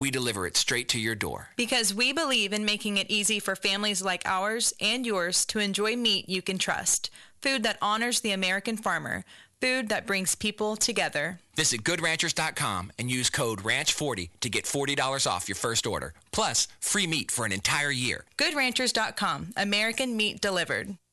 we deliver it straight to your door. Because we believe in making it easy for families like ours and yours to enjoy meat you can trust. Food that honors the American farmer. Food that brings people together. Visit GoodRanchers.com and use code RANCH40 to get $40 off your first order. Plus, free meat for an entire year. GoodRanchers.com. American meat delivered.